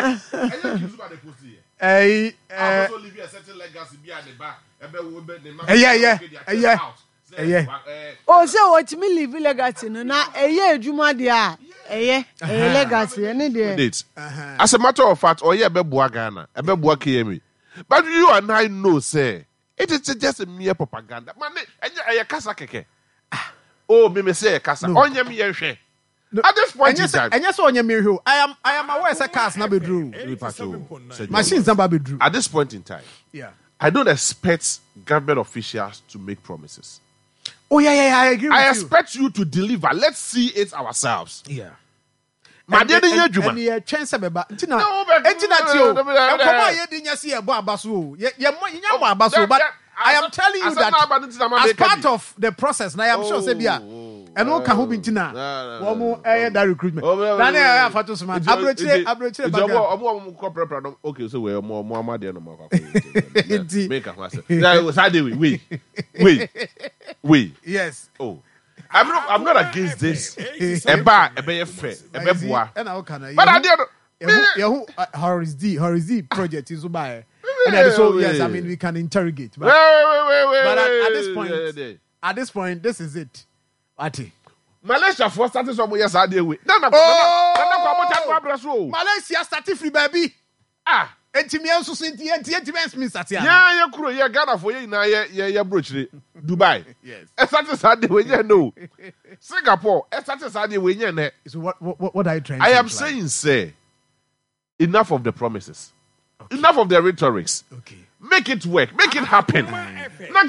Oh, so what me live legacy no na ejuma dia legacy any there. As a matter of fact, or beboa Ghana, beboa KME. But you and I know, say, it is just a mere propaganda. Man, I kasa keke. Oh, me say kasa. Onye me yehwe. At this point in time, and yes, onye me who I am aware say cars na bedru. Machines na bedru. At this point in time, I don't expect government officials to make promises. Oh yeah, I agree with you. I expect you to deliver. Let's see it ourselves. Yeah. And chance beba. Ntina tio. Enkomo ye di nya se ye bo abaso. Ye nya bo abaso, but I am telling you that as part of the process, now I am sure say bia. And no can who be ntina. Wo mo that recruitment. Na na afa to so man. Abrochire baga. Okay, so we more amade no more. Make am say. Wait. Yes. Oh. I'm not against this. Eba fair. Eba and how can I? But I did. Horace D project is by. And so yes, I mean we can interrogate. But, but at this point, this is it. Ati. Malaysia for starting some years a day we. Malaysia started free baby. Entimian so entimian Smith at ya kuro ya Ghana for ye na ya brochire Dubai. Yes. Started Saturday we no. Singapore started Saturday we ne. So what are you trying I to am saying say enough of the promises. Okay. Enough of the rhetorics. Okay. Make it work. Make it happen. Press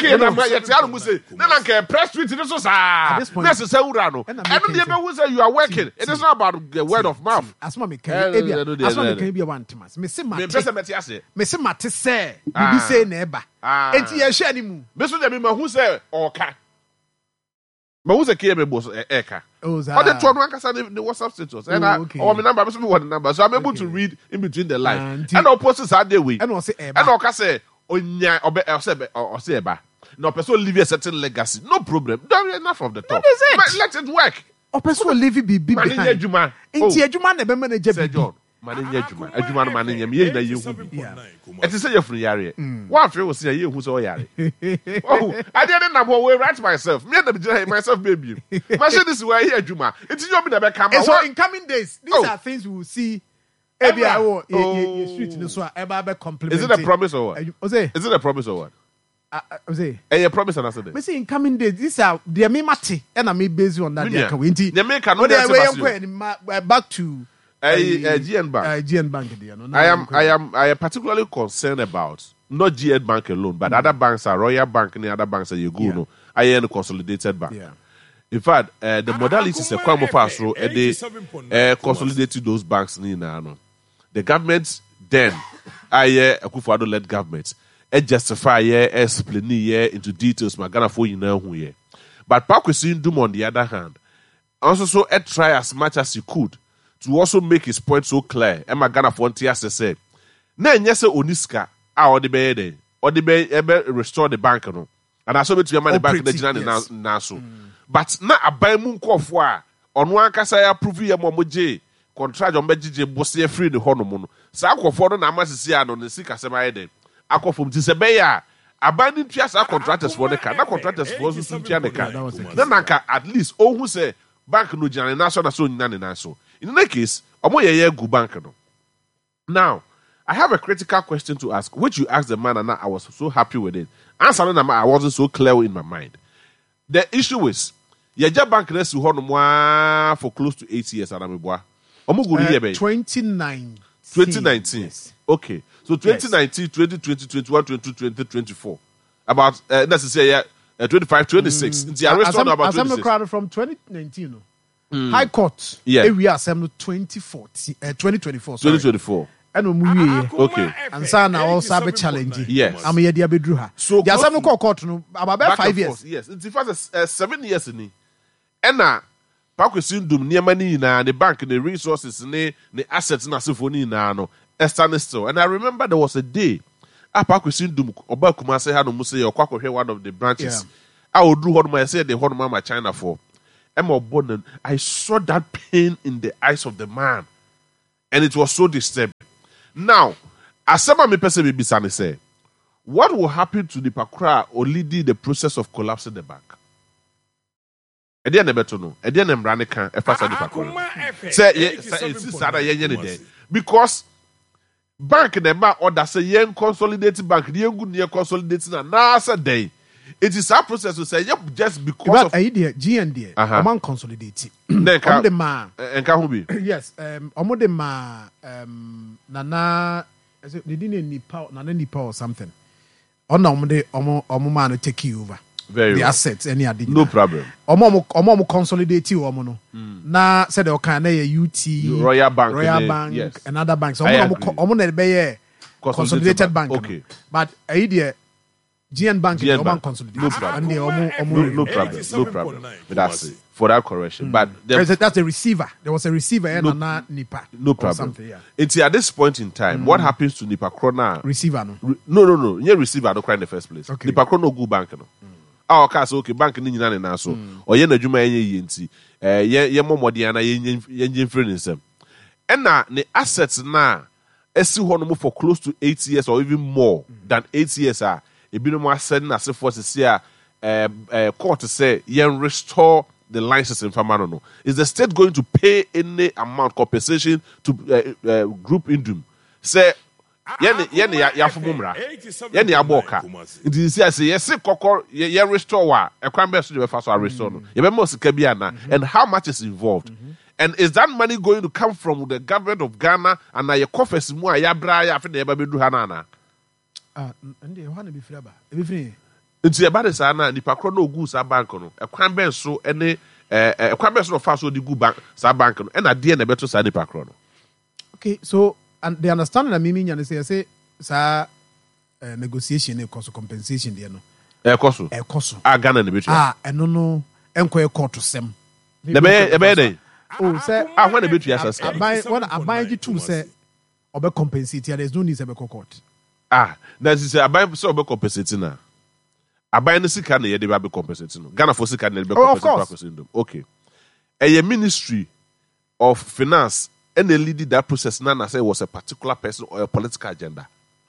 tweet this was necessary. You are working. It is not about the word of mouth. As mommy can be one Thomas. Me say Mate say you say neighbor. Enti ye share nimu. Me so dem who say oka. But who's a KM boss? Eka. Oh, the two one can the WhatsApp status. And I, my number, one number. So I'm able to read in between the lines. And our posts are the way. And I'll say, and I'll say, Onya, or say, no person leave a certain legacy. No problem. Don't enough of the talk. Let it work. Or person leave it be behind. Inti Ejuma never manage John. Ejuma manage me na you. It is say you from yare. One friend will say you who's all yare. Oh, I didn't know way write myself. Me and myself baby. Machine this way here Ejuma. It's you be come. So in coming days, these are things we will see. Street no so eba compliment. Is it a promise or what? Is it a promise or what? A promise and answer. Me say in coming days, these are the me mate and I me based on that. The make no back to GN Bank. GN Bank. I am particularly concerned about not GN Bank alone, but other banks are Royal Bank and the other banks are you go no. I am a consolidated bank. Yeah. In fact, the modalities are quite fast through and they consolidated those banks no. The government then Akufo-Addo-led government justify explain into details Ghana for you know who ye. But Pakwesi Ndum on the other hand also try as much as he could to also make his point so clear. Emma Ghana for say na nyese oniska or the restore the bank no. And I saw it to the bank the na so. But na aban mu nkofo a ono ankasa ya approve ye momoje contract on beje bosse free the hono no sa akofo no na amasisi ano ne sika sema yeden akofo mti se be ya aban ni tua sa contractors for the car na contractors for so tua the car na nanka at least ohun say bank no jana na so na so nyina ne na so in that case omo ye gu bank no. Now I have a critical question to ask, which you asked the man and I was so happy with it. Answer no I wasn't so clear in my mind. The issue is Yaja Bank resu hono for close to 8 years Arameboa. 2019. Yes. Okay. So 2019, 2020, 21, 22, 2024. About let's say 25, 26. Assembly crowd from 2019. High Court. Yeah. We assembly 2024. 2024. Okay. And Sana also have a challenge. Yes. I'm here to be so the assembly court no about 5 years. Yes. It's first 7 years in. And Pakwesi Ndum niema ni na the bank the resources the assets na sifoni na no stand still. And I remember there was a day Pakwesi Ndum oba Kumase ha no mu say okwakohwe one of the branches. I would do what I said the one mama China for. I saw that pain in the eyes of the man. And it was so disturbing. Now, asema me pese be sane say, what will happen to the pakra or leading the process of collapsing the bank? Edian nebeto no. Edian emrane kan efasa the pakra. Say because bank never order say yen consolidated bank, the good near consolidating and nasa day. It is our process to say yep just because of idea GND among consolidate. Omodema enka hu bi. Yes, omodema nana as they didn't nipa or something. Ona omo man take you over. Very the well. Assets any adin. No problem. Omo consolidate you no. Na said o kan na UT Royal Bank, yes. And other banks. Omo na be consolidated bank. Okay. But idea GN Bank is consolidated. No problem. And no problem. But that's it. For that correction. But that's the receiver. There was a receiver and Nipa. No problem. Yeah. It's at this point in time, what happens to Nipa Krona? Receiver no. No. You receiver don't cry in the first place. Okay. Nipa Krona go bank no. Okay, so okay, bank ni nyina na so. Or ye na dwuma ye nti. Ye momodi ana ye friend nsem. And the assets na esi ho no for close to 8 years or even more than 8 years are. Ebi no more sending as if was to court to say yen restore the license in Famano. No. Is the state going to pay any amount compensation to Group Indum? Say yen ya fumumra. Yen ya boka. It is say yes kokor ye restore wa e kwan be so de fa so restore no. Ye be mo sika bia na and how much is involved? And is that money going to come from the government of Ghana and na ye coffers mu a ya bra ya fe na ye ba bedu ha na na? Nde ho na be fraba. E be free. Nti e ba de sa na nipa kro na ogu sa bank no. E kwan ben so ene e kwan ben so fa so di gu bank sa bank no. E na de na beto sa nipa kro no. Okay, so and the understanding that me nya say sa negotiation e cost compensation there no. E cost. Ghana na beto. Eno no enko e court sem. Na be dey. Oh, say when na beto ya sa ska. Aban ji tu say obe compensate there is no need say be court. Na say aban say obe compensate na. Aban no sika na ye dey be compensate no. Ghana for sika na be compensate. Okay. A ministry of finance and they leading that process now say was a particular person or a political agenda.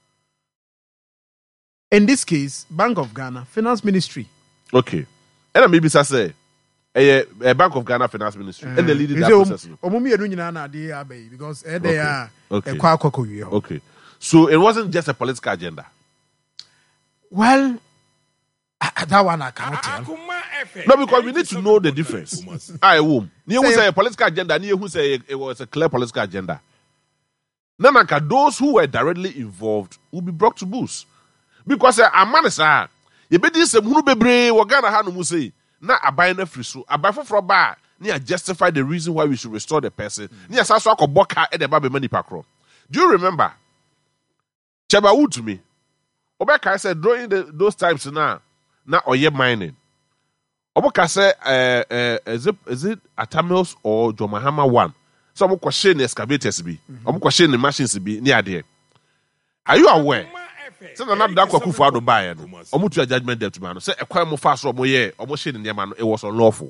In this case, Bank of Ghana Finance Ministry. Okay. And maybe say a Bank of Ghana Finance Ministry and they leading that process. Because they are okay. So it wasn't just a political agenda. Well, that one I cannot tell. No, because we need to know the difference. I won't. You say a political agenda, and you say it was a clear political agenda. Nanaka, those who were directly involved will be brought to books. Because a man is a you be this who be brave, or Ghana Hanu say, na a buy na free so, a buy for bar, near justify the reason why we should restore the person. Near Saswako Boka at the Baby Money Pakro. Do you remember? Chabawu to me. Obeka said during those times now, oye mining. Oboka say is it Atamils or Jomahama 1? So I'm questioning excavators be. I'm questioning machines be near there. Are you aware? So na that Kufu ado buy no. Omo to a judgment debt man. Say a kwai mo fast omo ye, omo shey ne man it was unlawful.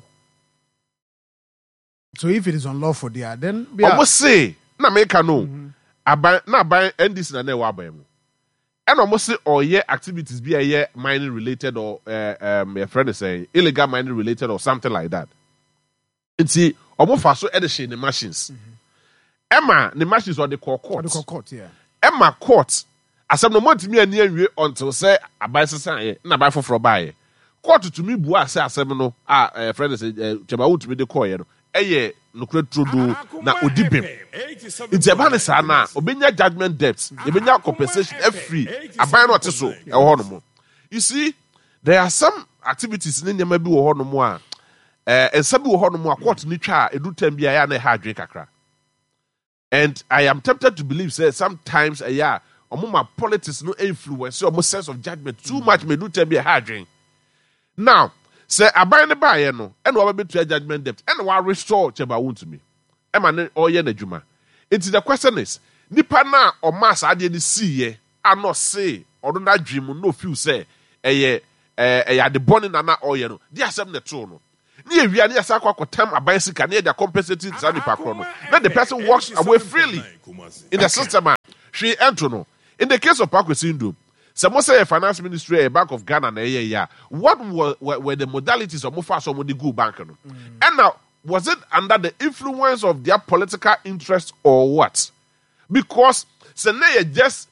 So if it is unlawful there, then omo say na make no. Aban na buy NDC na na wa aban mu. And almost say yeah activities be a mining related or your friend is saying illegal mining related or something like that. It's almost fast so edition the machines. Emma the machines or the court. Yeah. Emma court. As I'm no more to me and near until say I buy something na buy for buy. Court to me bua say asem no friend is Chabawu to me the call no trudu na odibem. It's a man sa na obenya judgment debts, obenya compensation free. Aban no teso e ho no mo. You see, there are some activities in nyama bi wo ho no mo a ensa bi wo ho no mo a court ni twa edu tam bia ya na ha adwe kakra. And I am tempted to believe say sometimes omuma politics no influence or sense of judgment too much me do tam bia ha adwe. Now say aban ne bae no and we be to judgment debt and we restore Chabawu to me. Ema ne oye na dwuma. The question is nipa na o mass ade ni see ano say odo na dwem no feel say eye the born na oye no di asem ne to no ne ewia ne yasa kwa time aban sika ne dey compensating za nipa kro no then the person walks away freely in the system. She entono. In the case of Pakwesindo, some say a finance ministry, a Bank of Ghana, what were the modalities of Mufa somebody go bank? And now, was it under the influence of their political interest or what? Because Senaya just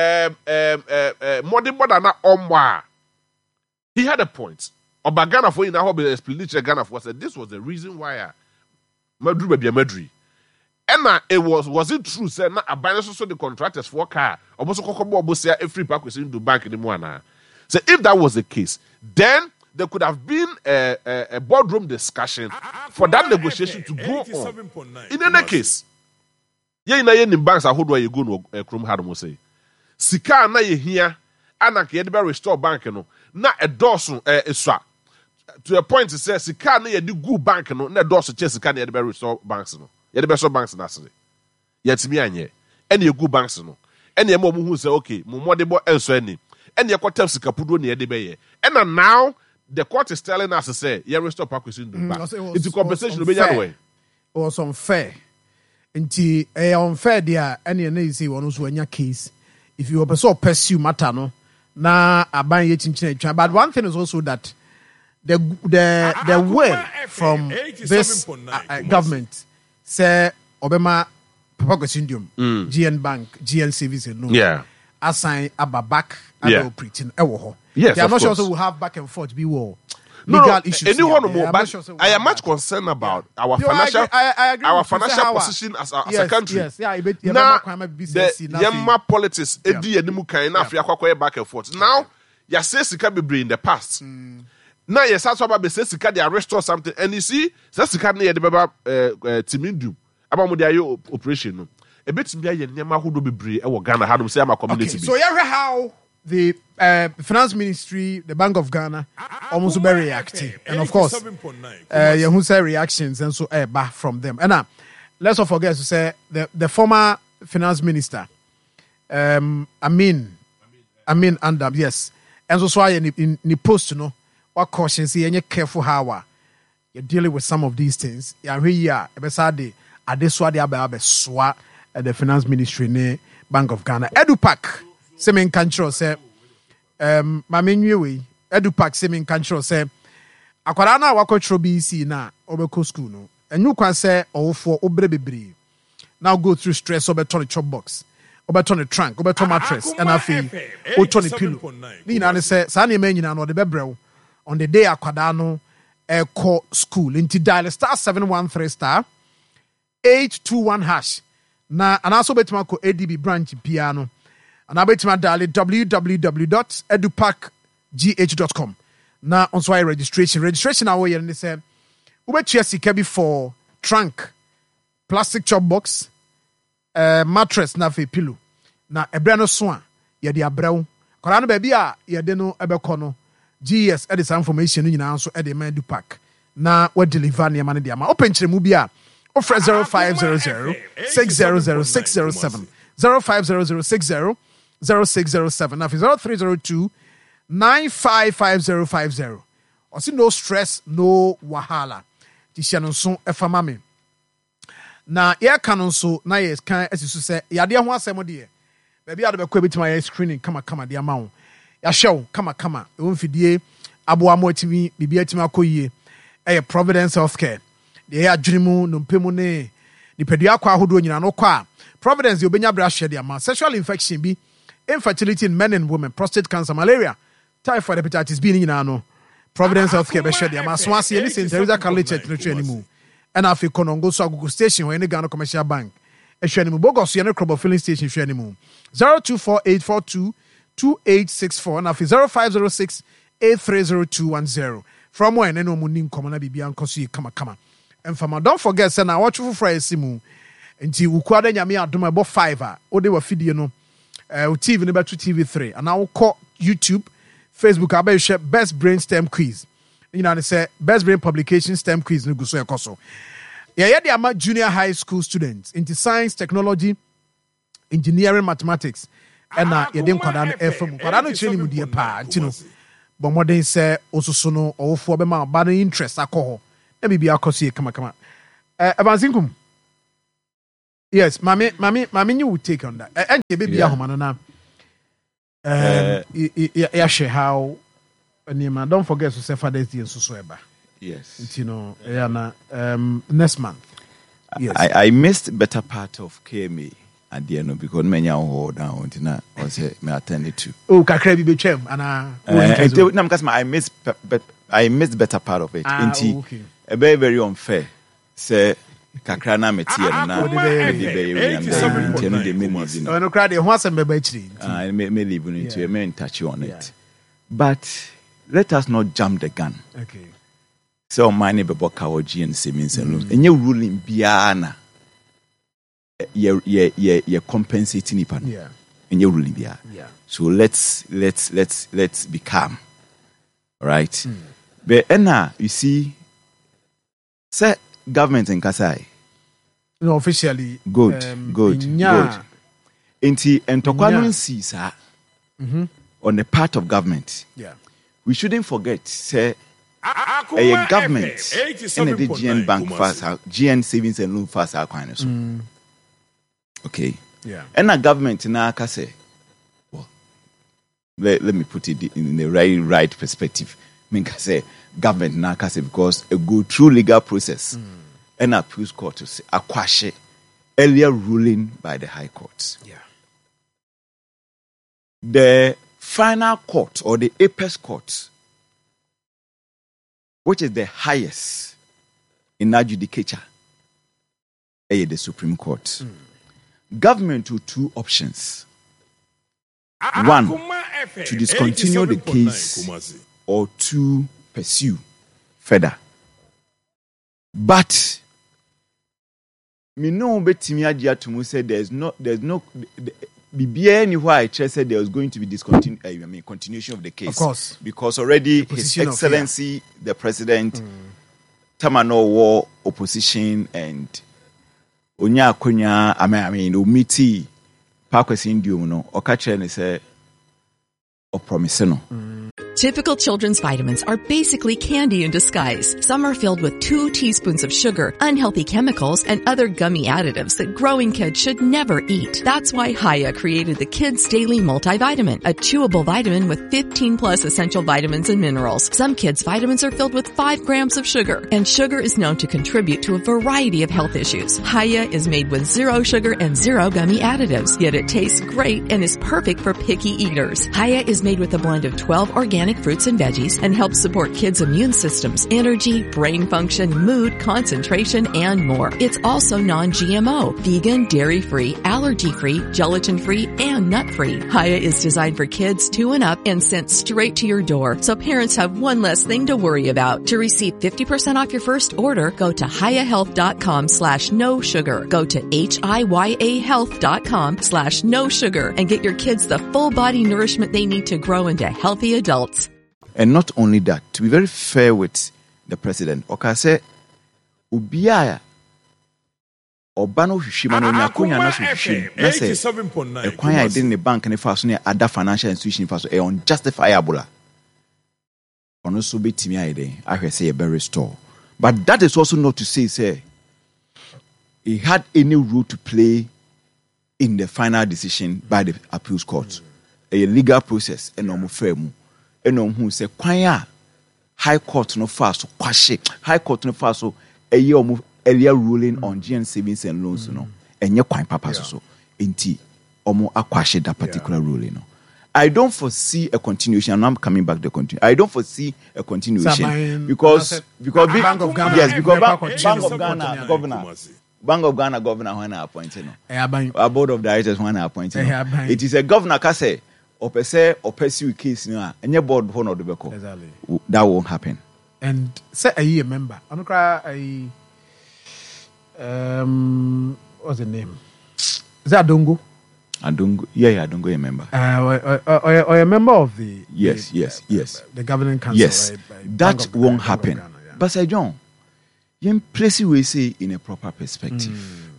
more than Omwa. He had a point. Oba Ghana for in our expenditure Ghana for said this was the reason why Madrid be a Madrid. And it was it true? Say na abandon so the contractors for car. Almost say a free pack within the bank anymore now. So if that was the case, then there could have been a boardroom discussion for that negotiation to go on. In any case, in banks are where you go no Chrome hard mo say. Sika na ye here, and can restore bank no. Na a dorsum to a point to say sika na ye do good bank no na dorsum che sika na ye restore banks no. Ye de restore banks na say. Yet me anye. Any good banks no. Any mo who say okay, mo modebo enso any. Any ye kwata sika pudo na ye de be ye. And now the court is telling us to say ye restore Pakwesindo back. It's compensation be ya way. It was unfair. Nti unfair there any na say one so anya case. If you pursue matter no na aban ye chinchin. But one thing is also that the will from this government say Obama Pakwesindo GN Bank GN Service no assign back operating yes, I'm not sure so we'll have back and forth be war. Legal issues. I am much concerned about our financial our financial position as a country. Yes, yeah, now the politics edi enimu kan na afia kwakoye back and forth. Now ya say sika be in the past. Now yes that's about say sika they restore something and you see say sika na ye de beba timindu aba mo dey operation no. E betimi aye nyama hodo bebre e wo Ghana hadom say am community. Okay, so how the finance ministry, the Bank of Ghana, almost very reactive, and of course, who say reactions and so back from them. And now, let's not forget to say the former finance minister, Amin Andam, yes, and so in the post, you know, what caution say and you careful how you're dealing with some of these things. Yeah, here, beside at this one, they swat at the finance ministry, ne Bank of Ghana, EduPac. Semen control say mame nwewe EduPac semen control say akwara na wakotro BC na obeko school no enyu kwan say owofo obre bebre now go through stress obeton the chop box obeton the trunk obeton mattress and afi oton the pillow ni na say sa na nyina no de bebrew on the day akwada no call school into dial *713 *821# na anaso betima ko ADB branch piano. And I bet my darling www.edupacgh.com. Now on so registration away and they say we bet you sika for trunk, plastic chop box, mattress na fe pillow. Na ebra no so a ye de abraw. Kora no ba bia ye de no ebekọ no. GS e de some information nyina so e de ma EduPac. Na we deliver ne ma ne de ama. Open kyeremu bia. Offer 0500 600 607 0500 60 0607. Now, 0302 955050. I see no stress, no wahala. Tishanon so efamame. Na ya canon so na yes can as you say ya de ho asem de. Baby ado be kwa bit my screening kama de amount. Ya show kama e won fidie aboa mo atimi bibia atimi akoyie. Providence Healthcare. De ya adwenimu no mpemu ne nipadua kwa ahodo nyina no kwa. Providence de obenya bra hwe de ama sexual infection bi infertility in men and women, prostate cancer, malaria, typhoid, hepatitis B, no. Providence Healthcare, Beshadi, Amaswasi, any Teresa College at Nutrianimu, and Afi Konongo, Sagugu Station, or any Ghana Commercial Bank, a Shanimu Bogos, Yana Crop Filling Station, Shanimu, 0248422864, and Afi 0506 830210. From when no Munim Common Bibian Kosi, Kama. And from don't forget, send our watch for Friday Simu, until Ukwada Yamia do my bo 5 or they were feeding no. TV number 2 TV3 and I will call YouTube, Facebook. I bet share best brain STEM quiz. You know they say best brain publication STEM quiz. No go so yakoso. Yeah, they are junior high school students into science, technology, engineering, mathematics, and yeah, them kwadano FM. Kwadano training mu die pa, you know. But more than say also sono or for be ma bad interest alcohol. Let me be akosi kama. Evansinkum. Yes, Mami, you would take on that. And baby, now. Yeah, how. Don't forget to say Father's Day and Susweba. Yes. You know, next month. Yes. I missed better part of KMA at the end because many are hold down or say me attend it to. Oh, Kakrebi Bechem and I missed better part of it. Okay. A very, very unfair. Say Kakrana Metia na no crowd once and baby. I may leave into a main touch on it. But let us not jump the gun. Okay. So my neighbor Bokawaji and Simmons and and you ruling Biana. You're compensating it. Yeah. And you're ruling Biana. Yeah. So let's be calm. Right? But Enna, you see, say government in Kasai. No, officially. Good. Inti Entokwano sees on the part of government. Yeah. We shouldn't forget, say, a government in the GN Bank fast, GN Savings and Loan fast, okay. Yeah. And a government in our case, well, let me put it in the right perspective. I mean, say government in our case because a go through legal process and appeals court to say aquash earlier ruling by the High Court. Yeah. The final court or the apex court, which is the highest in adjudicature, the Supreme Court. Government with two options. One, to discontinue the case or to pursue further. But me know betimi adia to mu say there's no BBA anywhere I said there was going to be continuation of the case. Of course. Because already His Excellency the President Tamano war opposition and Onya Konya Omiti Parkwesi Indium no Okache ne say o promise no. Typical children's vitamins are basically candy in disguise. Some are filled with 2 teaspoons of sugar, unhealthy chemicals, and other gummy additives that growing kids should never eat. That's why Haya created the Kids Daily Multivitamin, a chewable vitamin with 15 plus essential vitamins and minerals. Some kids' vitamins are filled with 5 grams of sugar, and sugar is known to contribute to a variety of health issues. Haya is made with 0 sugar and 0 gummy additives, yet it tastes great and is perfect for picky eaters. Haya is made with a blend of 12 organic fruits and veggies and helps support kids' immune systems, energy, brain function, mood, concentration, and more. It's also non-GMO, vegan, dairy-free, allergy-free, gelatin-free, and nut-free. Haya is designed for kids 2 and up and sent straight to your door, so parents have one less thing to worry about. To receive 50% off your first order, go to hayahealth.com/no sugar. Go to HIYAhealth.com/no sugar and get your kids the full body nourishment they need to grow into healthy adults. And not only that, to be very fair with the president, Okase Ubiaya Obano Shimano Nakunya Nasu Shim. That's a quite I didn't the bank and fast near other financial institution fast a unjustifiable. On also be Timmy I say a very store. But that is also not to say he had any role to play in the final decision by the appeals court. A legal process and no fair. And who say kwanya High Court no fast kwashe High Court no fast so a year earlier ruling on GN savings and loans no enye kwan papa so enti omo akwashe that particular ruling no. I don't foresee a continuation. I'm coming back to continue. I don't foresee a continuation because Bank of Ghana, yes, because Bank of Ghana governor when appointed a board of directors when appointed. It is a governor kase or pursue case now and your board one of the beko. Exactly. That won't happen. And say a year member. I'm not cry what's the name? Is that Adongo? Adongo, yeah, Adongo a member. Or a member of the yes. The governing council. Yes, that won't happen. Ghana, yeah. But Sir John, you place we say in a proper perspective.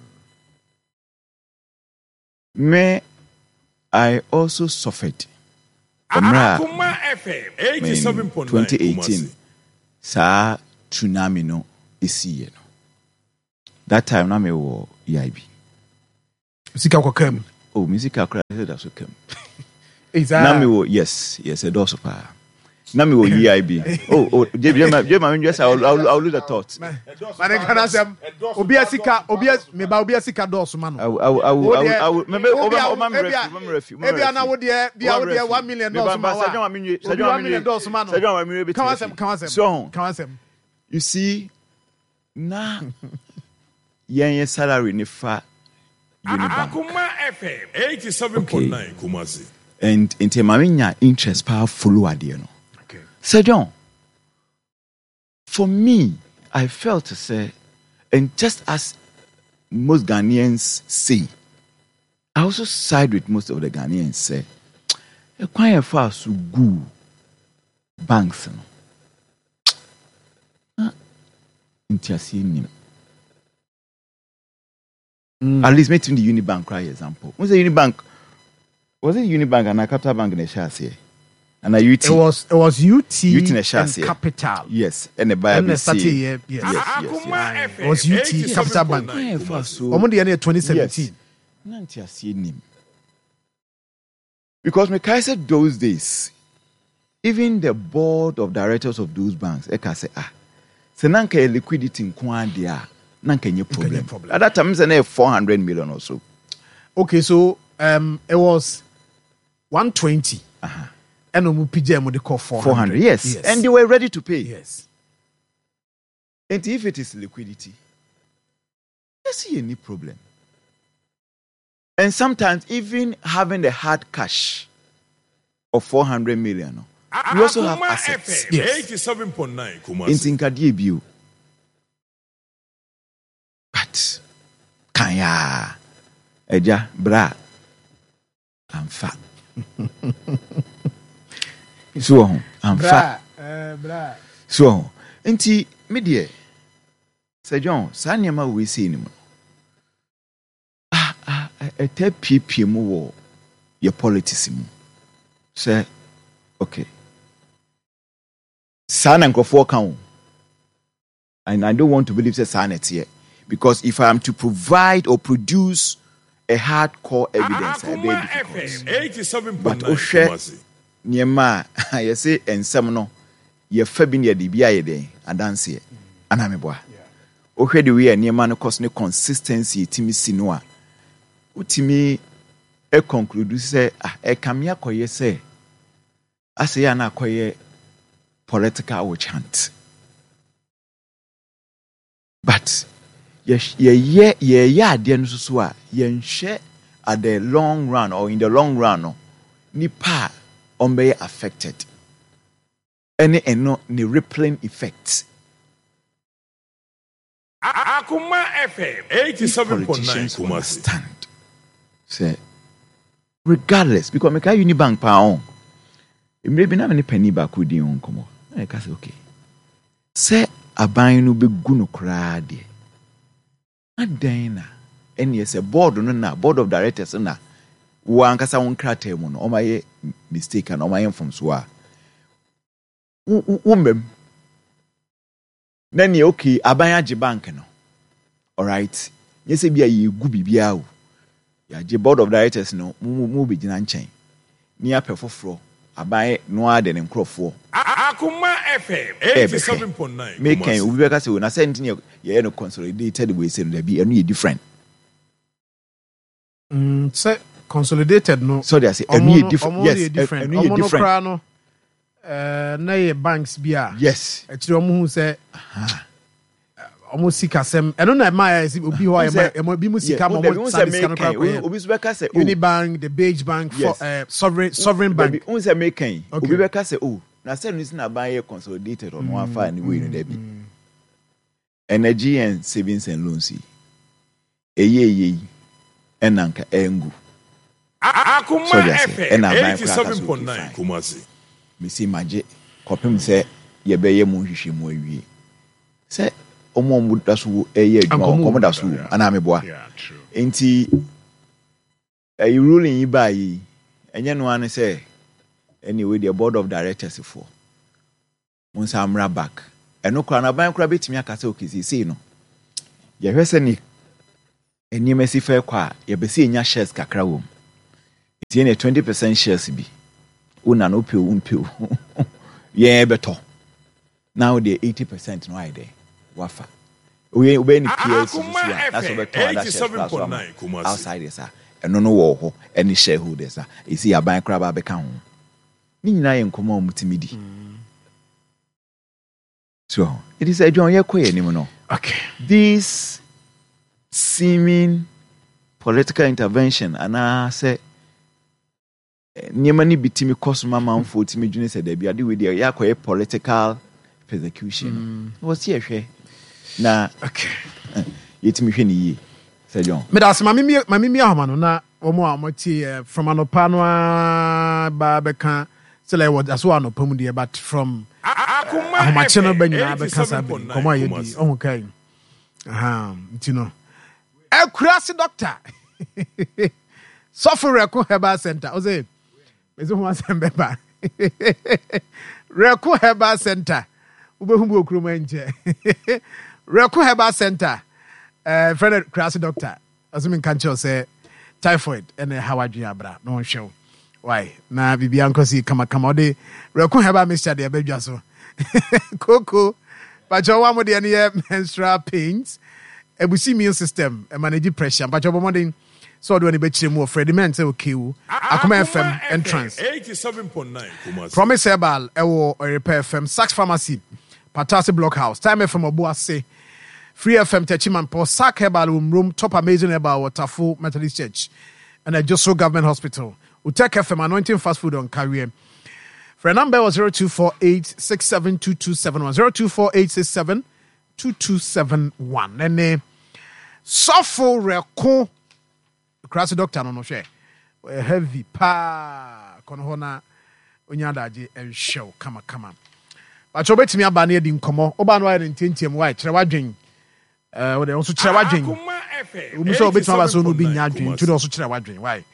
May I also suffered. 2018, sa tsunami no isi no. That time na me wo EIB. Sika kokam. Oh, Misika cry that's okay. Exactly. Nami yes, a dorsal pa. Nami wo EIB. Oh, I'll lose the thought. Man, can I say Obia Sika dorsal man. I will maybe maybe na wo de 1 million dorsal man. You see, na yen salary ni fa Unibank. Akuma FM 87.9 Kumasi. And in Temaminya interest power follow adieno. Okay. Sir John, for me, I felt to say, and just as most Ghanaians say, I also side with most of the Ghanaians say, a quite far so good banks. At least making the Unibank cry example. What's the Unibank? Was it Unibank and a Capital Bank in the shares here? And a UT? It was UT in the shares and Capital. Yes, and the buyer. Yes. It was UT Capital Bank. Almost the year 2017. Yes. Because me said those days, even the board of directors of those banks, I say so nanka liquidity in Kwandia, nanka any problem. At that time, it's 400 million or so. Okay, so it was 120. And PJM would call 400. Yes. And they were ready to pay. Yes. And if it is liquidity, I see any problem. And sometimes even having the hard cash of 400 million, we also have assets. Yes. 87.9 Kumasi. But Kanya Eja Bra I'm fat. So I'm fat. So enti media Sir John Sanyama we see him. A tell PPM war your politics. Say okay. San and Crawford count. And I don't want to believe the sanity here. Because if I am to provide or produce a hardcore evidence, I very difficult. But Oshe Niema, I say, and some no, ye fabin ye DBI day, and dance here. And I'm a boy. Oshe the way Niema no cause no consistency, Timmy Sinua. Utimi e conclude say, a camia koye say, I say, ana koye political witch hunt. But yeah, dear Susua, yen share at the long run or in the long run, no, nipa be affected. Any and no ni rippling effects. Akuma FM 87.9 Kumasi. Stand. Say, regardless, because me ka Unibank pa on. Maybe na many penny back with you on come. I can say okay. Say aban no be gunu kra de. Adena. And yes, a board no na board of directors na. Wa ankasa won kra tem no. O my mistake and o my from so a. Umbem. Then you okay, aban age bank no. All right. Yes, be a ye gu bibia o. Ya je board of directors no mu be gina nchen. Ni apefoforo. Aban no ade ne nkrofo. Akuma FM 87.9. Make can we be say na send ye no consolidated we say no be enu different. Say consolidated no. So they say enu different. Yes, enu different. Na ye banks bia. Yes. Actually omo hu say almost sika sem eno na ma obi ho e bi mu sika mo sika no kra obi so be ka say Unibank, the Beige Bank, for sovereign bank. Un say make kan obi be ka say na say no na ban ye consolidated on one file anyway no there be energy and savings and loans eye enanka engu Akuma FM 87.9 Kumasi. Me see maje kopem say ye be ye mu hwehwe mu awie say omo daso eye adwuma omo daso ana me boa enti a ruling yi ba yi enye no an say anyway the board of directors for once amra back eno kra na ban kra betimi aka say okay see no ye hwese ni nneɛma si fɛ kɔ a yɛbɛsi nya shares kakra wɔ mu tie ne 20% shares bi una no pe yɛn bɛtɔ now the 80% no ayɛ dɛ wafa we ni PS so that's what better that outsiders are ɛno no wɔ hɔ any shareholders are you see aban kra ba bɛka ho ni nyina yɛ nkɔmɔ mutimi di so it is a John yɛkɔ yɛ nim no okay this seeming political intervention and I say nneɛma ni bitimi kɔsoma manfo timi dwene sɛ da bi ade we dey yakɔ political persecution was here hwɛ na okay yetimi hwɛ ni yie sɛ John me das mami ahoma no na omo amoti from anopa no ba beka sɛ like what aso anopa mu dey but from ahoma che no ba nyina beka sa bi komo ayedi ohun kai ntino akura se doctor suffer Reku Herbal Center oze mezo ho asembeba Reku Herbal Center ubehu bu okroma nje Reku Herbal Center friend class doctor asumi kan che say typhoid and hawadwe abra no hwew why na bibia nkosi kama ode Reku Herbal mixture de abadwa so koko pacho wa mo de ne menstrual pains ebusi immune system manage pressure pacho bo modern so do any betchire mu Freddie men say okay Akuma FM entrance 87.9 Promise Herbal ewo repair FM Sax Pharmacy Patasi Blockhouse Time FM Obuase Free FM Techiman Po Sack Herbal room top amazing Herbal Waterfall Methodist Church and a Josso Government Hospital Utek FM anointing fast food on career. For a number was 0248672271 0248672271 and Sofo Reku Krasi doctor no hwe heavy pa kono hona onyadaje enhyew kama ba cho betimi aba na edi nkomo oba no ayre ntentiem why kire wadwen we dey also kire wadwen we so betimi aba so no bi nya adwen to dey also kire wadwen why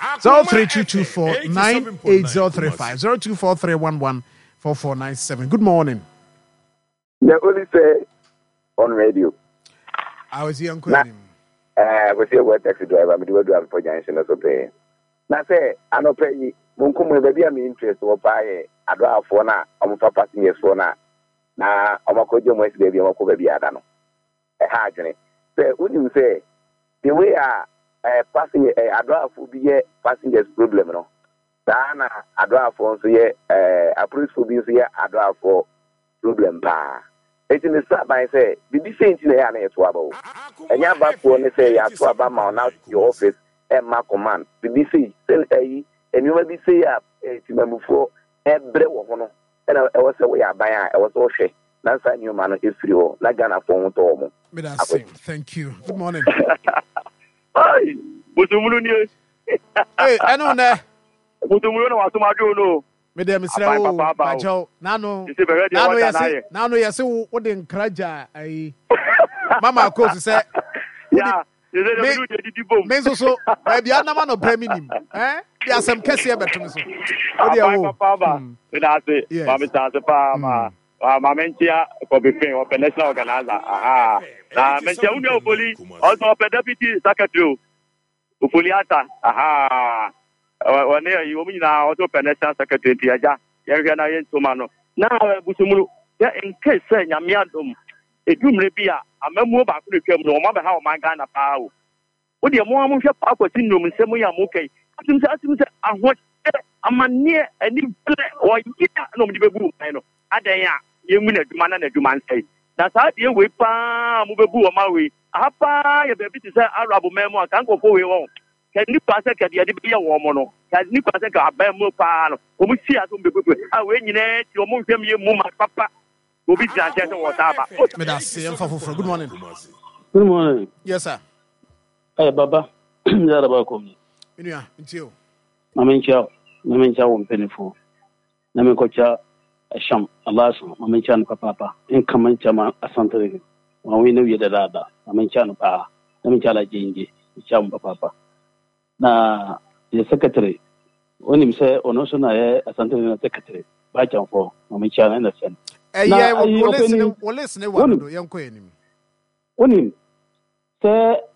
0322498035 0243114497 good morning the only say on radio I was here on we say we taxi driver me do am for junction so pay na say anope munkum e bia me interest wo pa ye ado afo na omo papa passengers fo na omakoje mo esi bia omako bia ada no ha adwene say unim say the way passenger ado afo bi ye passengers problem no da na ado afo so ye approach fo bi so ye ado afo problem pa it in the start by say bibi say nti na ya na eto aba o enya ba ko ne say ya to aba ma na your office ma command bibi say enuma bi say ya timamufo ebre wo ho no e wo say we ya ban a e wo so hwe na sa nyuma no efiri ho na Ghana fo ho to mo thank you good morning ai butumulu ni eno na butumulu no wasomado no me dem sira wo pacho nano yesi wo de nkraja ai mama ko se ya me so e bia na ma no premium dia sem kese e betum so o dia wo papa na se ma me ta se pa ma mentia ko be fin o national organizer na mentia uni opoli also deputy secretary opoli ata wane yi wo nyina auto national secretary tiaja yehwe na yentoma no na busumuru ya in case say nyame adom edumre bia amamu ba ko twam no ma be ha o man Ghana pa o wo de mo amhwe pa kwati nnum nsem ya mo kai atim se aho amane ani ble o yi no mdi bebu no adan ya yemu na aduma na aduma nsai na sa de we pa mo bebu o ma we apa ya be bi se arabu memo kan ko we won kani pase ka de bi ya wo mo no kani pase ka aban mo pa no o mu si aso mbepepe we nyine ti o mo hwem ye mu ma papa obi janche se wo ta ba me da se em fafoforo good morning yes sir hey baba ya ba ko mi inua ntio mamencha wo mpenifo na me kocha sham Allah so mamencha no papa in kamancha ma asantare wa we no yeda dada mamencha no pa mamencha la jinje cham papa na the secretary oni mse ono so na ye asantare na secretary ba chanfo mamencha na sen we listen wa do yenko enim oni se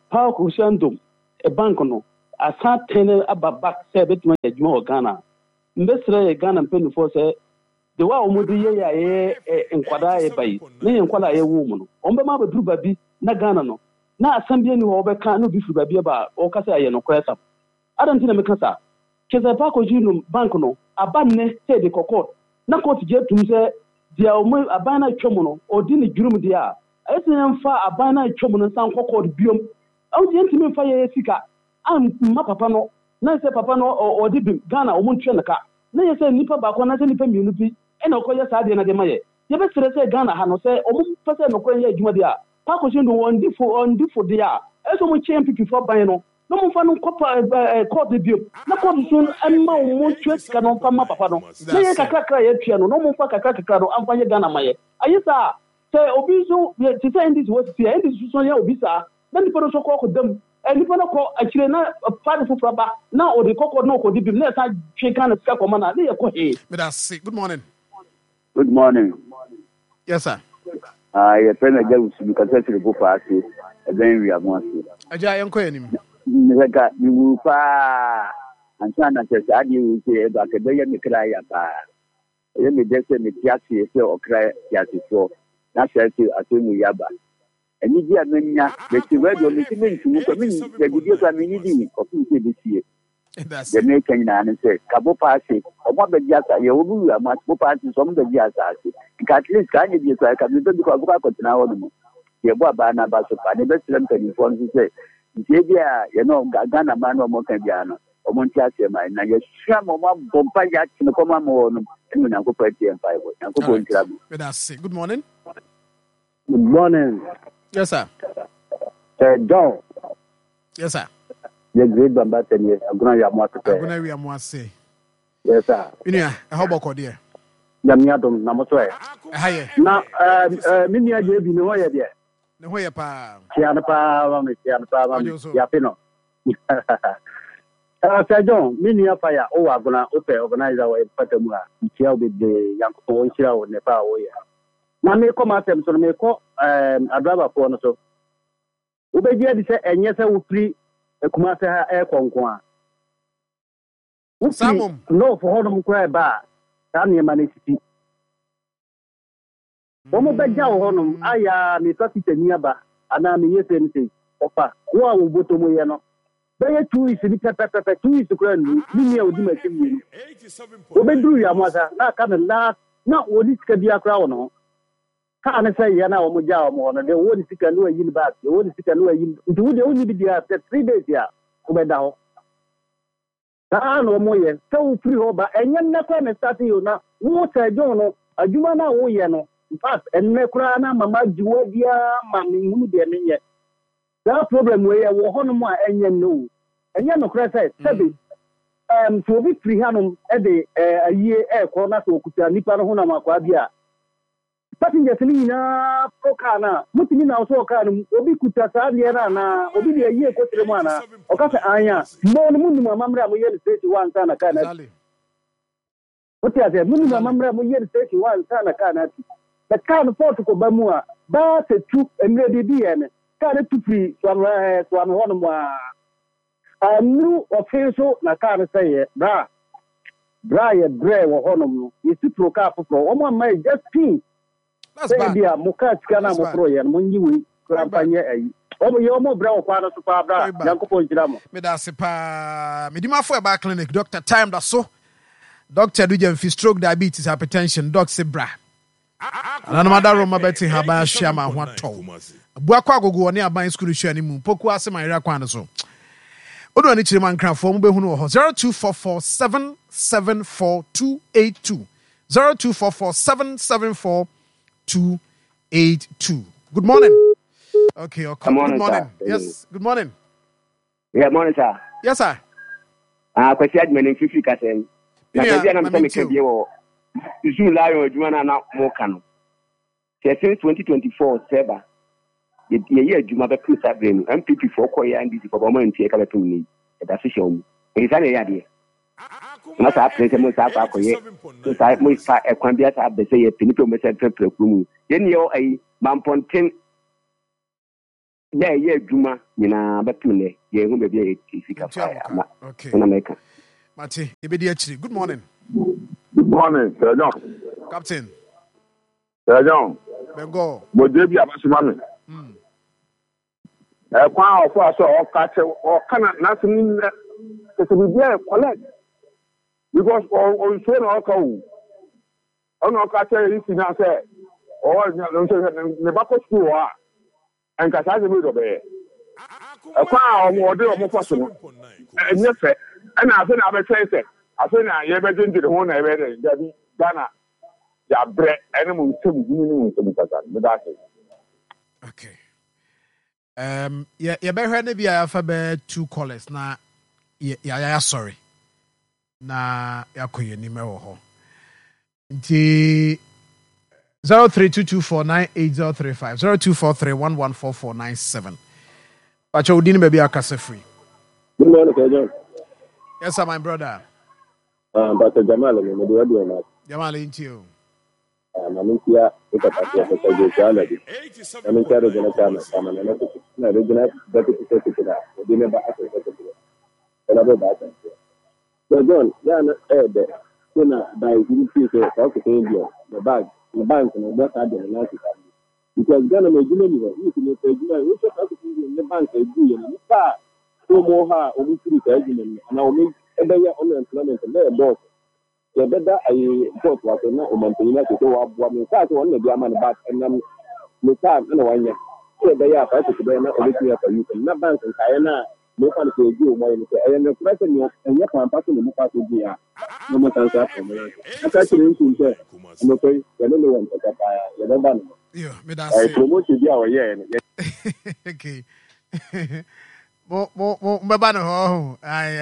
Power Cushion, a bank no, a sat tenor about back 7 more Ghana. Mbesre Ghana and Penny for say, the wa omudi ye en kwada e bai, na ye nkwala ye wo mu no. Ombe ma be duba bi na Ghana no. Na asambie ni wo be kan no bi fu ba bi ba o ka say ye no kwesa. Adan tin na me kasa. Kesa Power Cushion bank no, abanne say the court. Na court je tum say dia omo abana twom no, odi ni jurum dia. Esi mfa abana twom no san court biom. Awu je ntimi mfa ye sika. Am ma papa no, na say papa no odi bim Ghana omo ntwe naka. Na ye say nipa ba kwa na say nipa mienu bi e na okoye sa de na de maye. Ye be sere say Ghana ha no say omo fa say no kwen ye adwuma dia. Pa ko do on difo dia. E so mo champion for ban no. No mo fa no court de bio. Na court so emma omo twe sika no fa ma papa no. Na ye kakra ye twa no, no mo fa kakra no amfa ye Ghana maye. Ayisa say obi so ti say ndis wo ti ndis so ye obi sa. Na nipa no so ko dem. Nipa no ko akire na party for ba na o de kokko no ko di bim na sa twe kan sika ko mana na ye ko he. Good morning. Good morning. Yes, sir. Your friend again will be considered go party. Then we are more. Aja yanko enim. Nigga, you will pa and sana says, I do say that the day me cry pa. Let me just say me tiasi or cry tiasi so. That's it assume yaba. And you dear menya, but you read your listening to me, the video community of this year. The making and say, Cabo Passy, or what the Jassa, you will a much more party from the Jassa. At least can you be like a little bit of what now? The Babana Basapa, the best lantern informs to say, you know, Ghana man or Mocabiano, or Montiasia, my now you sham or Bompayat in the common morning, and when I go party and 5 wood. Good morning. Good morning. Yes, sir. John. Yes, sir. The great Bambatan, yes, I'm going to say. Yes, sir. How about dear? Yamiatum, Namotoy. Now, Minia gave you no idea. No way, pa. Chianapa, Yapino. Sir John, Minia Fire, oh, I'm going to open organize our Patamua, share with the young Pointia or Nepal. Now, me come at them, so me call a driver for no so. Ubedia say, and yes, I will free a Kumasa air conqua. Some no for Hodom cry bar, Tanya Manicity. Omo Beja Honum, I am a traffic nearby, and I'm a yes and Opa, who are Botomoyano. They 2 weeks in the 2 weeks to grand, Minia would make him. Obedru Yamasa, not coming last, not what it can be a crown. Can't say Yana or Moja or the only sick and no yin back, the only sick and no yin, it would only be there after 3 days here, Obedao. No more, so free over, and young Nakan starting you now, what I don't know, a Jumana Oyano, in fact, and Necrana, Mamma Juodia, Mammy Mudia. That problem where we Honoma and you know, and Yano Crass said, so we free Hanum at a year air corner to Nipa Honama Quabia. Passengers Lina, Procana, Mutin also can Obi Kutasadiana, Obi a year Cotremana, or Casa Aya, no Munima Mamra, we state one son of Canada. What is a Munima Mamra, we state one son of Canada. The kind of Portugal Bamua, that's a troop and ready be and carried to free one one. I knew official, I can't say it, Brian Bray or Honum, is to procure for one may just pee. That's bad. Mukat kana mo proye munyiwi kampanye ayi. Omo yo mo bra okwana so pa bra Yankopo njiramo. Me da se pa me di mafo e ba clinic doctor time da so. Doctor do fi stroke diabetes hypertension doc se bra. Ana ma da Roma beti ha ba hia ma ho ato. Bu akwa agogo ne aban school hia ni mu poku ase man ira kwan so. Odo ani chire man kranfo mo be hu no ho 0244774282 0244774282. Good morning. Okay, okay. Good morning. Yes, good morning. Yeah, morning, sir. Yes, sir. Kwesi admin fifi kasen. Na kwesi na mse mekebie wo. Isu layo adwuma na mo kanu. Since 2024 Seba. Ye adwuma be plus abrenu. MPP for koya ndisi for bomo ntie ka betum ni. E da so hyew mu. E sa na ya de. Na sa prese mo sa pa koye. So sa mo sa ekwan bia sa be se ye pinito me se prepare kumu. Ye ne yo ai mamponten Yeah, Juma, but you yeah, who may be a fika fire. Okay. In America. Mate, immediately. Good morning. Good morning, Sir John. Captain. Sir John. Bengo. But they be a bassman. A pound of us or catch or cannot nothing to be there, collect. Because on train or cow. On our catcher is in our say, or the Bako school and Cassandra Middle Bay. A pound or more of possible. And yes, and I think I've said, I think I ever did the one I read in Ghana. Yeah, bread animals to be okay. You better have a alphabet 2 callers. Na, yeah, sorry. Na, yakoye ni mewo ho. Nti 0322498035 0243114497. Pacha udini baby akase free. Good morning, John. Yes, sir, my brother. Dr. Jamal, me do what you Jamal, into you. Mamintia, it's a party of the Jaladi. Mamintia, the General Chairman, and the Deputy Secretary, the member of the Secretary. And other battles. So, John, they are not there. By giving people the bag, the bank, and the best idea, and because Ghana may do anyway. You can make a July, which is the bank, a billion, and far, no more, or we treat argument, and I'll make a better unemployment and their boss. The better I thought was a mountain to go up one side, one of the man back, and then the time, and one year. So they are fighting to be not only for you, and not bank and Kayana, no one to do more, and the president, and yet one person in the party. No more than that. I can't even say, I'm afraid, I don't know what to buy. You don't know. Yeah, I promote you our year. Okay. Mbabano,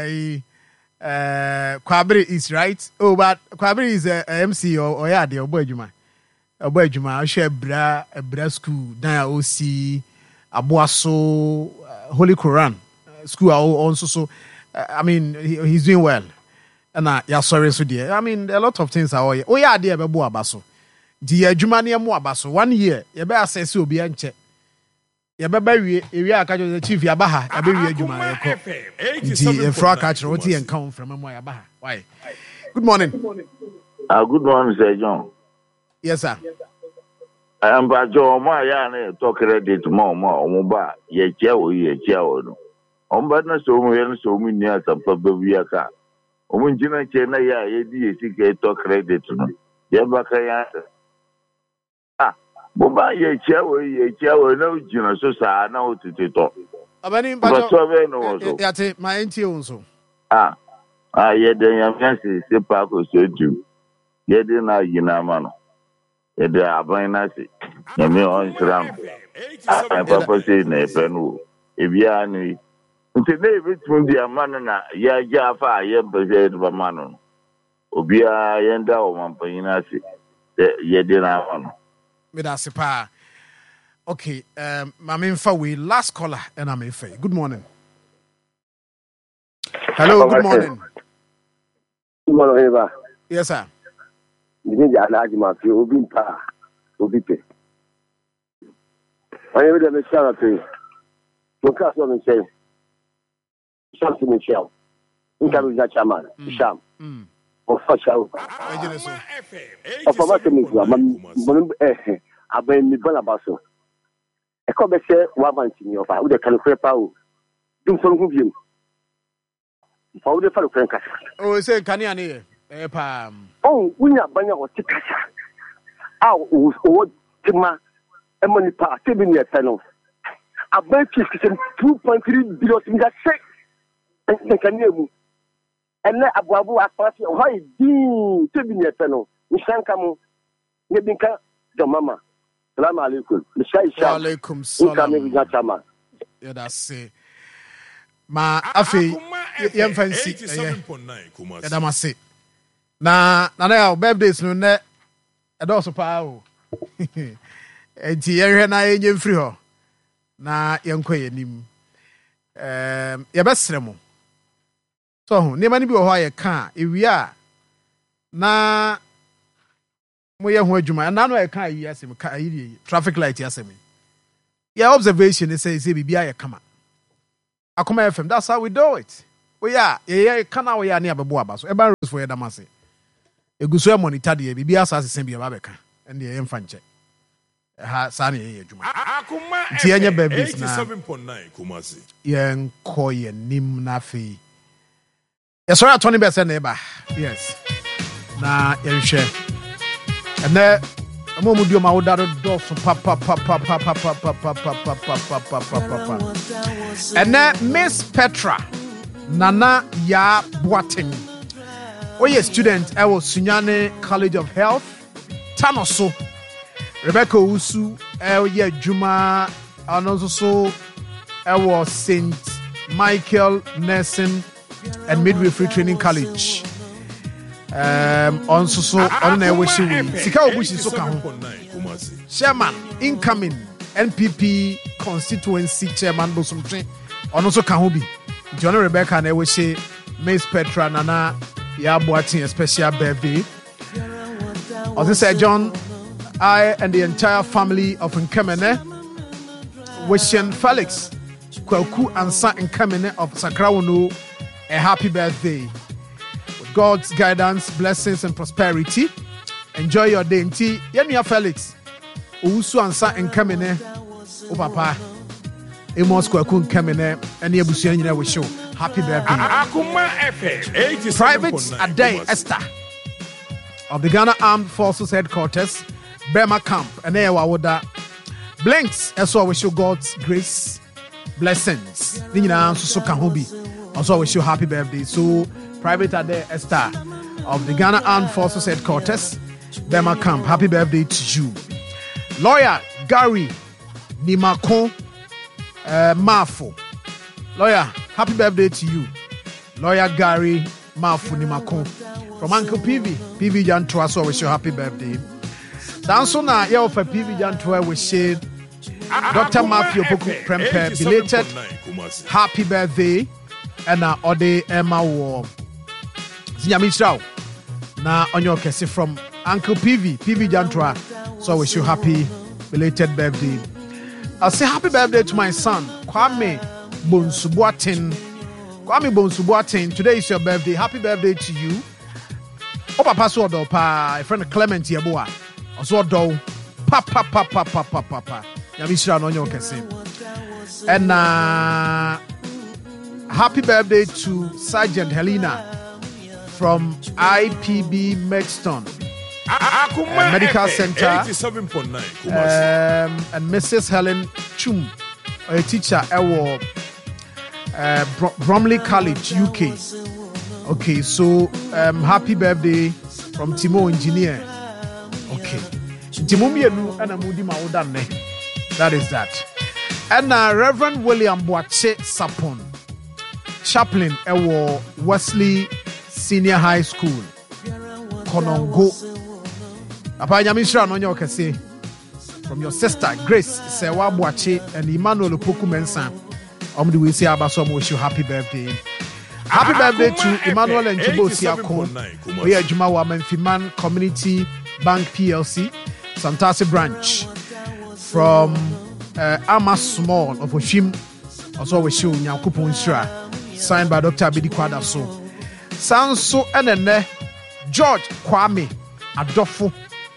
Kwabri is right. Oh, but Kwabri is a MC or yeah, the Obejuma. Obejuma, I share bra school, Daya OC, Abuaso, Holy Quran school also. So, I mean, he's doing well. And yeah, sorry, so dear. I mean, a lot of things are. Oh, yeah, dear, Babu Abaso. Dear Jumania Muabaso, 1 year, you better say so be anche. You better be a catcher, the chief Yabaha, I be a Juma. The frog catcher, what he and come from Yabaha. Why? Good morning. Good morning, Sir John. Yes, sir. I am Bajo, my yarn, talk credit more, Moba, ye chow, but so many years of Babiaka. Omunjina chena ya yedi sike to credit no ya baka ya boba ye chawo na ujina so sa na otete to abani bajo yate my enti onso ye den ya fiance se pa ko so du ye de na yina ma no ye de aban na se ye me on sram papa se na efe no ebia ni nti na ebetun dia man na ya afa ye beze ba man obia yenda o mampanyina se ye de na one me da se pa okay mamemfa we last caller and I'm fair. Good morning. Hello, good morning. Good morning, Eva. Yes, sir. You need to add my few obi pe. I am the Michelle pe. Look at what I'm saying. Something Michelle. You can be that chairman. Sham. Of Fashaw. Of a matter I've been the Bonabaso. A comment say, one month in your with the Califre Power. Do some of you. For the fellow Frank. Oh, say, can you oh, we are Banya or Tikasa. Our old Tima Emily Pa, 7 years panel. I bet you 2.3 billion in that set. And can you? And let Abu Abbas, why do 7 years panel? We shan't come. Nebinka, the mama. Salam alaikum. Alaikum salam. Yeah, that's it. Ma afi yem fancy 87.9 ya dama se na ya birthdays no ne edo so pa o enti ye na enye mfiri ho na yenko yenim ye besremo so ho ne mani bi ho aye ka ewia na mo ye ho adwuma na no ye ka yi asem ka yi traffic light asem Your observation is say bibia ye kama. Akoma FM, that's how we do it. We are kana we are near bebo abaso. Eba rose for yedamase. Eguso e monitor de bibia asase sen bia babeka. And the emfa nche. Ha sane ye adwuma. Ti enye babies na 87.9 Kumasi. Yen koye nim na fe. Yes, sorry, 20% neighbor. Yes. Na yen share. And then Amo mudio ma odaro do so pa. And then Miss Petra Nana Ya Boateng. Oye student I was Sunyane College of Health Tanoso. Rebecca Usu ye Juma Anoso I was St. Michael Nursing and Midwifery Training College. On so on a wishing Sika Obushi so Chairman incoming NPP constituency chairman Bosumtre on also Kahubi. John Rebecca and I wish Miss Petra Nana Ya Boateng a special birthday. As I said, John, I and the entire family of Nkemene wishing Felix Kwaku and San Nkemene of Sakrawunu a happy birthday. God's guidance, blessings, and prosperity. Enjoy your day. Nti Yenia Felix, Usu Ansa Nkemene, O Papa, Amos Kwaku Nkemene, and Yabusian we show. Happy birthday. Akuma FM. Private Ade Esther of the Ghana Armed Forces Headquarters, Burma Camp, and Ewa Woda. Blinks, also we show God's grace, blessings. Nina so Kahubi. Also wish you happy birthday. So Private Ade Esther of the Ghana Armed Forces Headquarters, Burma Camp. Happy birthday to you. Lawyer Gary Nimakon Mafo. Lawyer, happy birthday to you. Lawyer Gary Mafo Nimakon. From Uncle PV Jantua, so wish you happy birthday. Danso na ye offer PV Jantua wish Dr. Matthew Poku Prempe belated happy birthday. And Ode Emma War. Zinyamishrao. Na onyo kesi from Uncle PV Jantua. So I wish you happy belated birthday. I'll say happy birthday to my son, Kwame Bonsubuatin. Kwame Bonsubuatin, today is your birthday. Happy birthday to you. Opa paso do pa, a friend Clement Yabua. Also do pa. Yamishrao no onyo kesi. And happy birthday to Sergeant Helena from IPB Medstone Medical Center 87.9 and Mrs. Helen Chum, a teacher at Bromley College, UK. Okay, so happy birthday from Timo Engineer. Okay. Timo Mienu and Amudi Maudane. That is that. And Reverend William Boache Sapon, chaplain Ewo Wesley Senior High School, Konongo. Apa nyamisra no nyoke say from your sister Grace Sewa Boache and Emmanuel Opoku Mensa. Omdi we say abaso mo wish you happy birthday. Happy birthday to Emmanuel and Chibo Siakon. We are Juma Waman Fiman Community Bank PLC, Santasi branch. From Ama Small of Oshim. Also we show Nyankopon Shra. Signed by Dr. Abidi Kwadaso. Sanso Enene George Kwame Adofo.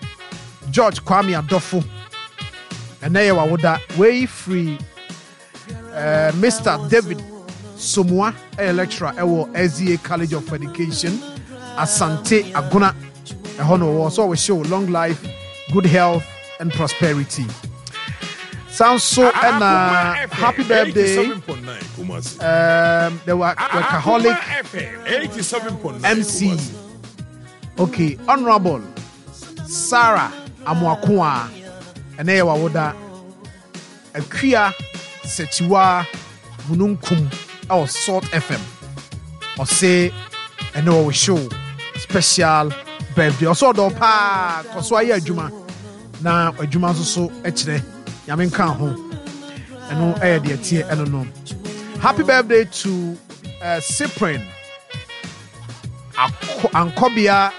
And there you are way free. Mr. David Somua, a lecturer at SDA College of Education, Asante Aguna. Also we show long life, good health, and prosperity. Sounds so and happy birthday. The workaholic MC. Okay, Honorable Sarah Amwakwa and Ewa Woda Akia Sechiwa Mununkum or Salt FM. Or say and we show special birthday. Also do pa Koswaya Juma. Na Juma so echre. Yamin kan ho. Eno eh de tie eno no. Happy birthday to Cyprian Ankobia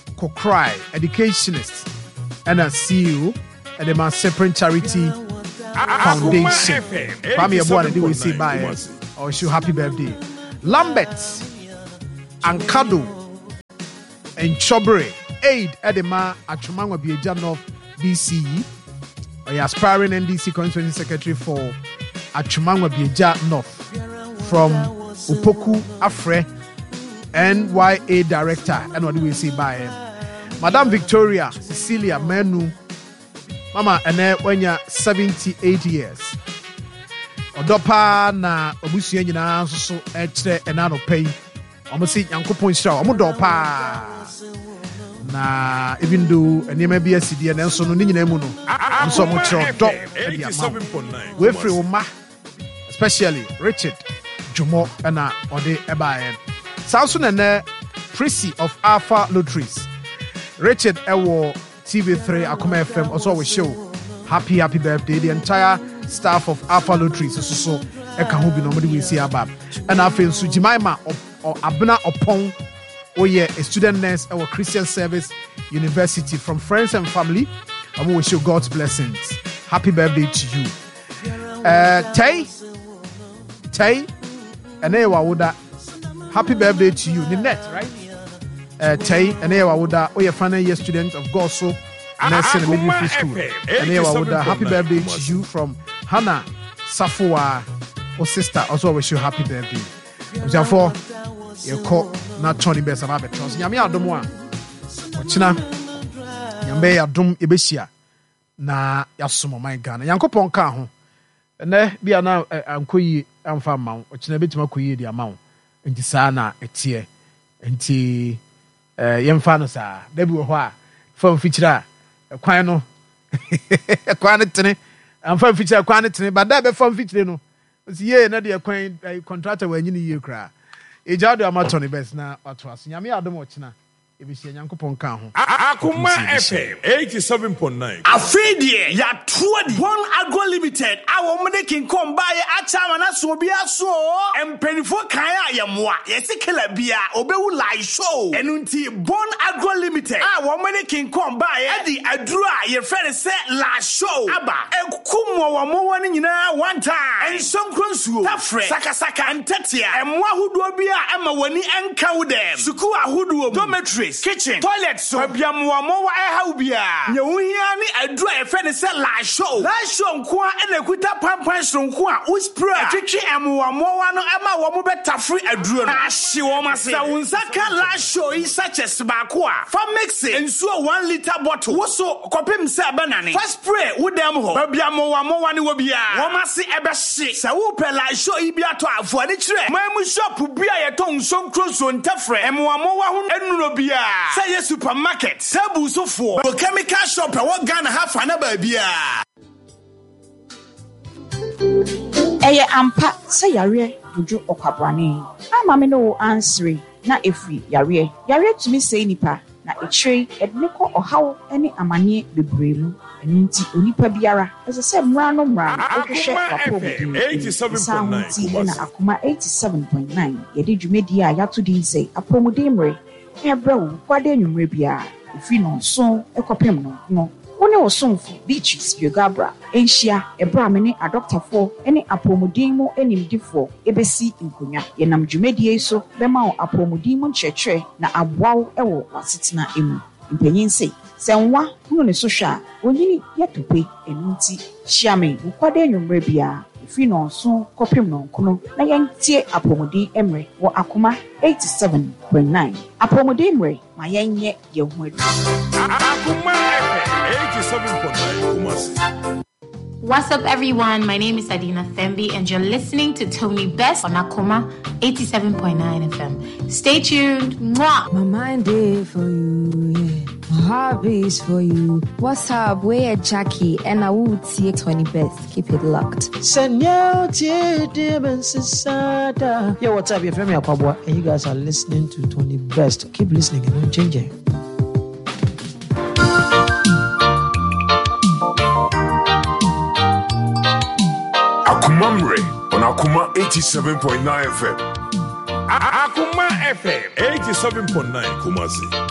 Kokrai, educationist, and a CEO and the Cyprian Charity Foundation. Kwame Yeboah and we say bye. I wish you happy birthday. Lambert Ankado and Chobre Aid Edema Achumangwa Bieja North DCE. I aspiring NDC constituency secretary for Achumangwa Bieja North from Upoku Afre NYA director. And what do we say by Madam Victoria Cecilia Menu Mama ene wenya 78 years. Odopa na obusuye nyina so ekyere ena no pay. Omo si Yankopon hira, omo dopa. Na even though enema bi asidi na nso no nyina mu no. Nso mo kyerɛ do e dia ma. We free Oma especially Richard Jumo na ode ebae. Sanso na ne Prissy of Alpha Lotteries. Richard Ewo TV3 Akuma FM also we show happy birthday the entire staff of Alpha Lotteries so eka ho bi no we see abab and afen so Jimaima or Abna Opon a student nurse at Christian Service University from friends and family. I wish you God's blessings. Happy birthday to you. Tay and Woda. Happy birthday to you. Ninette, right? Tay and Woda, your final year student of Goso Nursing and Midwifery School. And Woda, happy birthday to you from Hannah Safua, or sister. Also wish you happy birthday. Therefore, you call not Tony Best of Abetrons. Yamia Domoa. China Yambe Adum Ibesia. Na Yasumo, my gun. Yankopon Kaho. And there be now Amkoyi and Farm Mount, which never to Makoyi the amount. And Tisana, a tear. And T. Yamfanosa. There be a while. From feature. A quino. A quantity. And from feature a quantity. But that be from feature. No. Ye, not the acquaint contractor when you need you cry. Ejado amatoni best na watwas. Nyame adom ochina. Ebisi Nyankopon ka ho. Akuma FM 87.9. Afidie ya tuadi. One Agro Limited. Awo mede kin kom baye achama na so bia so. Empenifo kan ya yemwa. Yesi kila bia obewu live show. Enunti Bon Agro Limited. Awo mede kin kom baye edi aduru a ye friend say la show. Aba ekumo wa mo wani nyina one time. Ensonkronsuo. Tafre sakasaka antetia. Emwa huduo bia ema wani enka wo dem. Suku ahuduo dormitory kitchen toilet so abiamoa mo wa ehau bia nyewuhia ni adru a efe ne se la show nko a enekuta pampan sonko a uspray atwetwe emoa mo wa no ema wo mo betafre adru no ahye wo mase sa unsaka la show is such as baako a fa mix ensuo 1 liter bottle wo so kopem se abanane fa spray wo dem ho abiamoa mo wa ne wo bia wo mase ebe hye sa wo pe la show yi bia to afo ani kire mamu shop bia ye ton sonkro so ntafre emoa mo wa ho enuro bia say supermarket tabu so for chemical shop what Ghana have na ba bia eye ampa say yare buju okwabwane ama me no answer na efri yare to me say nipa na echre edneko ohaw ene amanye bebremu enunti onipa biara ese se mra no ohwehwe papo bi 87.9 na akoma 87.9 yede dwumedi a yato din say apomudemre ebrew kwade nwumre bia ifi no so ekopem no woni osomfo beaches biogabra enhia ebra me ne adoctorfo ene apomudin mu enimdifo ebesi nkonya yenam dwumedie so bema apomudin mu nkyerkyere na aboaw ewo wasetena emu mpanyin sei senwa hunu ne so hwa onyini yetope enunti hyiame kwade nwumre bia ifi no so kopem no nkono na yentie apomudin emre wo akoma 87.9 apomudin emre ma yenye yehu Akuma FM 87.9 Kumasi. What's up, everyone? My name is Adina Thembi, and you're listening to Tony Best on Akoma 87.9 FM. Stay tuned. Mwah! My mind is for you, yeah. My heart is for you. What's up? We're Jackie, and I will see Tony Best. Keep it locked. Yeah, what's up? You're Femi Akwabwa, and you guys are listening to Tony Best. Keep listening and don't change it. Akumamre on Akuma 87.9 FM. Akuma FM 87.9 Kumasi.